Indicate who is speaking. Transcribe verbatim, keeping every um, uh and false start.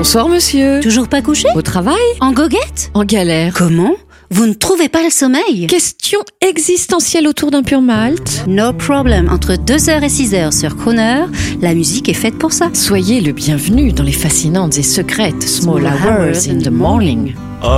Speaker 1: Bonsoir monsieur.
Speaker 2: Toujours pas couché?
Speaker 1: Au travail?
Speaker 2: En goguette?
Speaker 1: En galère.
Speaker 2: Comment? Vous ne trouvez pas le sommeil?
Speaker 1: Question existentielle autour d'un pur malt.
Speaker 2: No problem. Entre deux heures et six heures sur Crooner, la musique est faite pour ça.
Speaker 1: Soyez le bienvenu dans les fascinantes et secrètes Small Hours in the Morning.